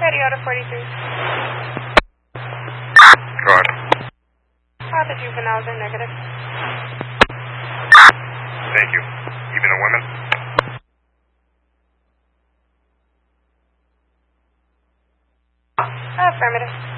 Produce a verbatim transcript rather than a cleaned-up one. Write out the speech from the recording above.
Toyota forty-three. Go ahead. All the juveniles are negative. Thank you. Even the women? Affirmative.